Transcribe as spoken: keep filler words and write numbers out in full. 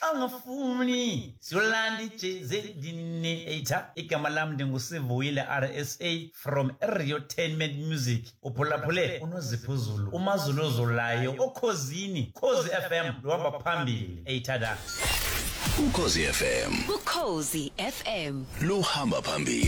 angafuni Zolandi jezedini eita igama lami ndingusivuyile R S A from Riotainment Music uphulaphule unoziphuzulu umazulu ozolayo okhozini Khozi F M luhamba phambili eitada Ukhozi F M Ukhozi F M luhamba phambili.